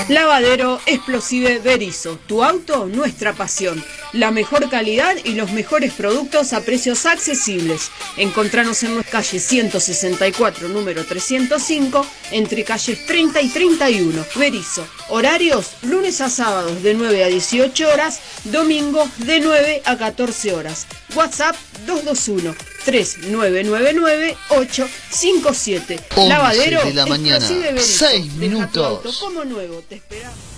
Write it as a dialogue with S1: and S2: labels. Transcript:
S1: Lavadero Explosive Berisso, tu auto, nuestra pasión. La mejor calidad y los mejores productos a precios accesibles. Encontranos en nuestra calle 164, número 305, entre calles 30 y 31. Berisso. Horarios, lunes a sábados de 9 a 18 horas, domingos de 9 a 14 horas. WhatsApp 221-3999-857. Lavadero
S2: de la mañana,
S1: Explosive Berisso.
S2: 6 minutos.
S1: Como nuevo, te esperamos.